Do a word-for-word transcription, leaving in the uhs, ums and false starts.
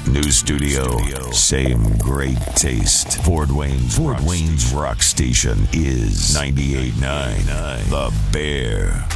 New studio, same great taste. Fort Wayne's Fort Wayne's Rock Station is ninety-eight point nine The Bear.